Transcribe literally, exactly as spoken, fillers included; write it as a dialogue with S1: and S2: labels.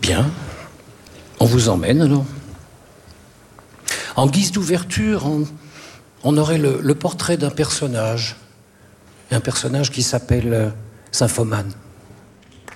S1: Bien. On vous emmène, alors. En guise d'ouverture, on, on aurait le, le portrait d'un personnage. Un personnage qui s'appelle euh, Symphomane.